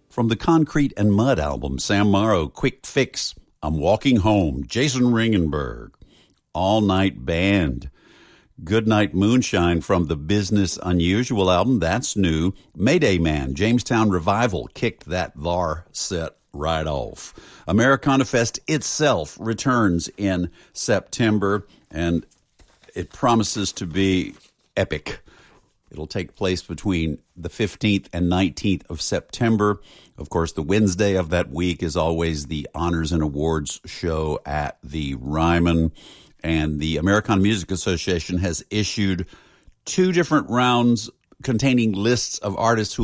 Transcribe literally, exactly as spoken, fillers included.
From the Concrete and Mud album, Sam Morrow, Quick Fix, I'm Walking Home, Jason Ringenberg, All Night Band, Goodnight Moonshine from the Business Unusual album, that's new, Mayday Man, Jamestown Revival kicked that Var set right off. Americana Fest itself returns in September, and it promises to be epic. It'll take place between the fifteenth and nineteenth of September. Of course, the Wednesday of that week is always the Honors and Awards show at the Ryman. And the Americana Music Association has issued two different rounds containing lists of artists who